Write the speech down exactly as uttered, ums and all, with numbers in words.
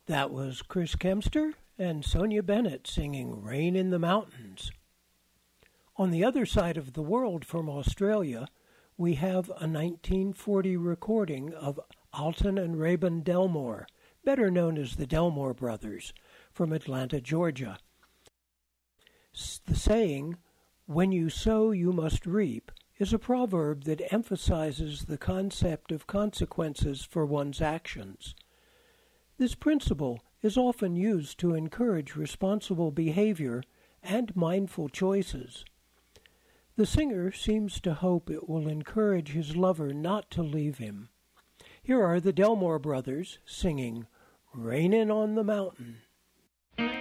That was Chris Kempster and Sonia Bennett singing Rain in the Mountains. On the other side of the world from Australia, we have a nineteen forty recording of Alton and Rabun Delmore, better known as the Delmore Brothers, from Atlanta, Georgia. The saying, "When you sow, you must reap," is a proverb that emphasizes the concept of consequences for one's actions. This principle is often used to encourage responsible behavior and mindful choices. The singer seems to hope it will encourage his lover not to leave him. Here are the Delmore Brothers singing Rainin' on the Mountain.